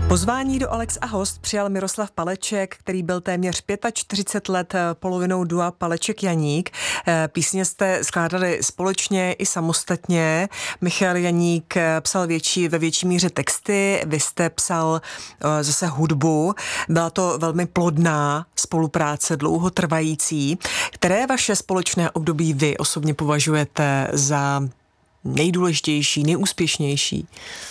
Pozvání do Alex a host přijal Miroslav Paleček, který byl téměř 45 let polovinou dua Paleček Janík. Písně jste skládali společně i samostatně. Michal Janík psal ve větší míře texty, vy jste psal zase hudbu. Byla to velmi plodná spolupráce, dlouhotrvající. Které vaše společné období vy osobně považujete za nejdůležitější, nejúspěšnější?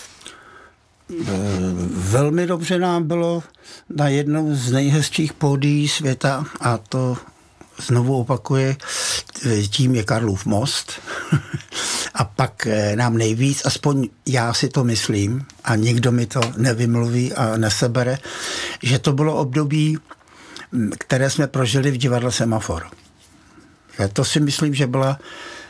Velmi dobře nám bylo na jednom z nejhezčích pódií světa, a to znovu opakuje, tím je Karlův most. A pak nám nejvíc, aspoň já si to myslím, a nikdo mi to nevymluví a nesebere, že to bylo období, které jsme prožili v divadle Semafor. To si myslím, že byla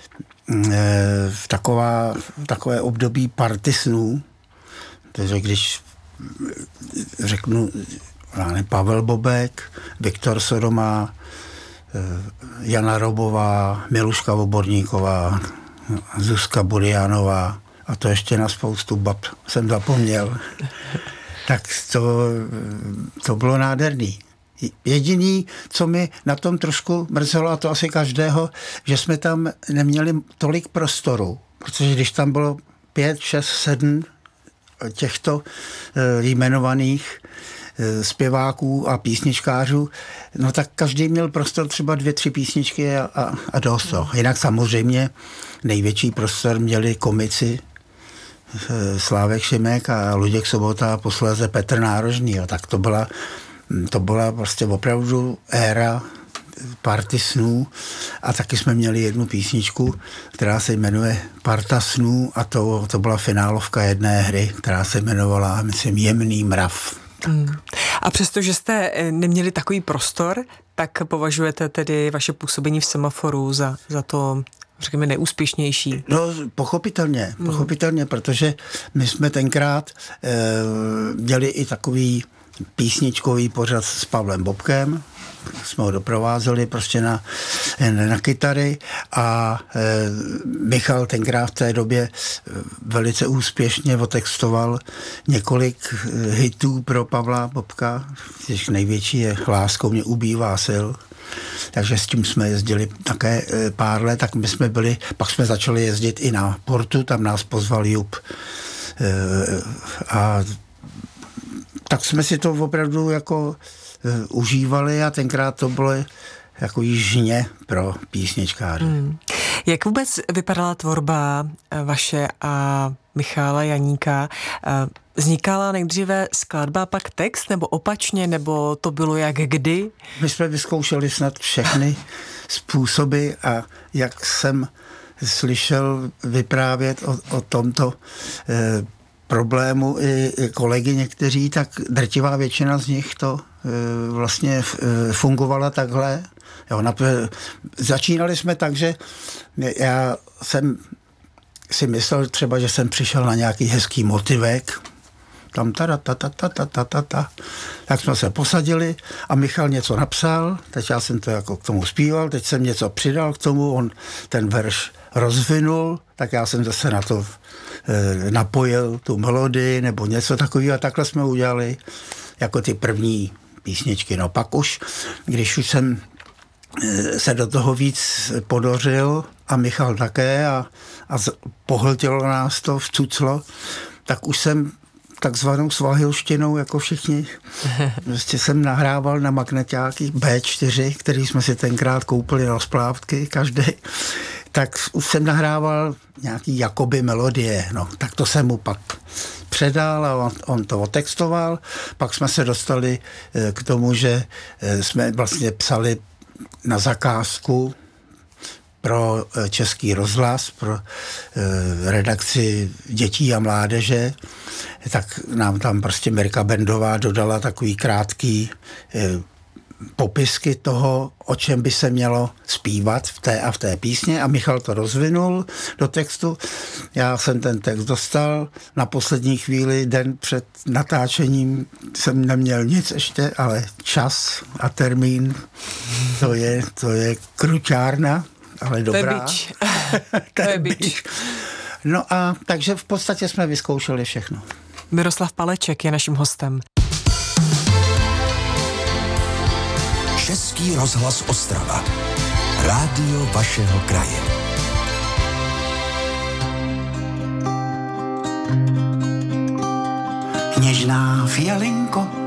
takové období party snů. Takže když řeknu Pavel Bobek, Viktor Sodoma, Jana Robová, Miluška Voborníková, Zuzka Burianová, a to ještě na spoustu bab jsem zapomněl, tak to bylo nádherný. Jediný, co mi na tom trošku mrzelo, a to asi každého, že jsme tam neměli tolik prostoru, protože když tam bylo 5, 6, 7 těchto jmenovaných zpěváků a písničkářů, no tak každý měl prostor třeba 2, 3 písničky a dost. Jinak samozřejmě největší prostor měli komici Slávek Šimek a Luděk Sobota a posléze Petr Nárožný. Tak to byla prostě opravdu éra party snů, a taky jsme měli jednu písničku, která se jmenuje Parta snů, a to byla finálovka jedné hry, která se jmenovala, myslím, Jemný mrav. A přesto, že jste neměli takový prostor, tak považujete tedy vaše působení v Semaforu za to, řekněme, neúspěšnější? No, pochopitelně, protože my jsme tenkrát měli i takový písničkový pořad s Pavlem Bobkem, jsme ho doprovázeli prostě na kytary, a Michal tenkrát v té době velice úspěšně otextoval několik hitů pro Pavla Bobka. Největší je Láskou mě ubývá sil. Takže s tím jsme jezdili také pár let, tak my jsme pak jsme začali jezdit i na Portu, tam nás pozval Jup. A tak jsme si to opravdu jako užívali, a tenkrát to bylo jako jižně pro písničkáře. Jak vůbec vypadala tvorba vaše a Michala Janíka? Vznikala nejdříve skladba, pak text, nebo opačně, nebo to bylo jak kdy? My jsme vyzkoušeli snad všechny způsoby, a jak jsem slyšel vyprávět o tomto problému i kolegy někteří, tak drtivá většina z nich to vlastně fungovala takhle. Jo, začínali jsme tak, že já jsem si myslel třeba, že jsem přišel na nějaký hezký motivek, tam tak jsme se posadili a Michal něco napsal, teď já jsem to jako k tomu zpíval, teď jsem něco přidal k tomu, on ten verš rozvinul, tak já jsem zase na to napojil tu melodii nebo něco takového, a takhle jsme udělali jako ty první písničky. No pak už, když už jsem se do toho víc podořil, a Michal také, a pohltilo nás to, vcuclo, tak už jsem takzvanou svahilštinou, jako všichni. Prostě jsem nahrával na magneťáky B4, který jsme si tenkrát koupili na splátky každý. Tak už jsem nahrával nějaký jakoby melodie. No, tak to jsem mu pak předal a on to otextoval. Pak jsme se dostali k tomu, že jsme vlastně psali na zakázku pro Český rozhlas, pro redakci dětí a mládeže, tak nám tam prostě Mirka Bendová dodala takový krátký popisky toho, o čem by se mělo zpívat v té písně, a Michal to rozvinul do textu. Já jsem ten text dostal, na poslední chvíli, den před natáčením jsem neměl nic ještě, ale čas a termín, to je kruťárna, ale dobrá. To je bič. No a takže v podstatě jsme vyzkoušeli všechno. Miroslav Paleček je naším hostem. Český rozhlas Ostrava. Rádio vašeho kraje. Něžná fialinko,